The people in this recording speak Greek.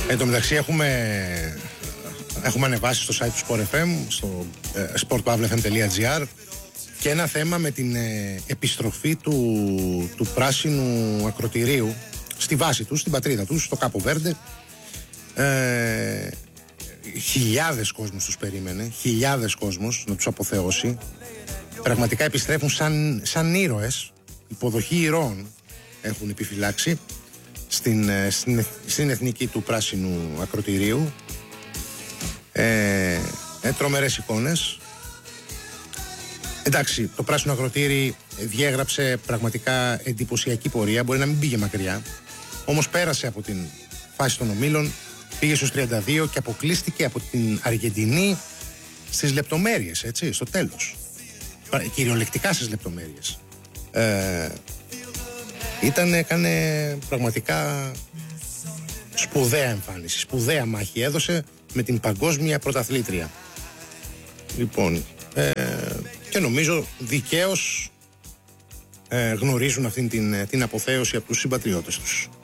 Εν τω μεταξύ έχουμε ανεβάσει στο site του Sport FM, στο sportpavlefm.gr, και ένα θέμα με την επιστροφή του πράσινου ακροτηρίου στη βάση του, στην πατρίδα του, στο Κάπο Βέρντε. Χιλιάδες κόσμος τους περίμενε, χιλιάδες κόσμος να τους αποθεώσει. Πραγματικά επιστρέφουν σαν ήρωες. Υποδοχή ηρώων έχουν επιφυλάξει στην εθνική του πράσινου ακροτηρίου. Τρομερές εικόνες. Εντάξει, το πράσινο ακροτήρι διέγραψε πραγματικά εντυπωσιακή πορεία. Μπορεί να μην πήγε μακριά, όμως πέρασε από την φάση των ομίλων, πήγε στους 32 και αποκλείστηκε από την Αργεντινή στις λεπτομέρειες, έτσι, στο τέλος. Κυριολεκτικά στις λεπτομέρειες. Έκανε πραγματικά σπουδαία εμφάνιση, σπουδαία μάχη έδωσε με την παγκόσμια πρωταθλήτρια. Λοιπόν, και νομίζω δικαίως γνωρίζουν αυτήν την αποθέωση από τους συμπατριώτες τους.